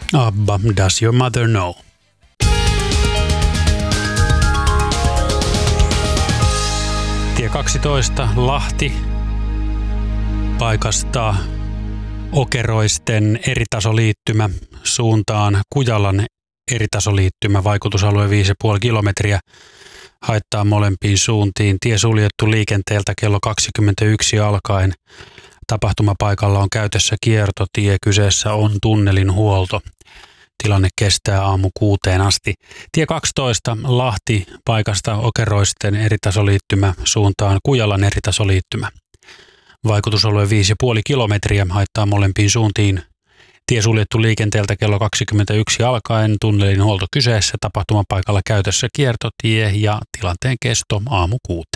ABBA, Does Your Mother Know? Tie 12 Lahti paikasta Okeroisten eritasoliittymä suuntaan Kujalan eritasoliittymä, vaikutusalue 5,5 kilometriä, haittaa molempiin suuntiin. Tie suljettu liikenteeltä kello 21 alkaen. Tapahtumapaikalla on käytössä kiertotie, kyseessä on tunnelin huolto. Tilanne kestää aamu 6 asti. Tie 12 Lahti paikasta Okeroisten eritasoliittymä suuntaan Kujalan eritasoliittymä. Vaikutusalue 5,5 kilometriä, haittaa molempiin suuntiin. Tie suljettu liikenteeltä kello 21 alkaen, tunnelin huolto kyseessä, tapahtumapaikalla käytössä kiertotie ja tilanteen kesto aamu 6.